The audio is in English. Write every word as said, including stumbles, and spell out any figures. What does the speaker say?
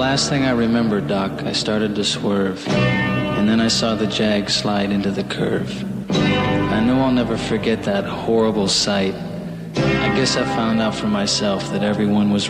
last thing I remember, Doc. I started to swerve, and then I saw the Jag slide into the curve. I know I'll never forget that horrible sight. I guess I found out for myself that everyone was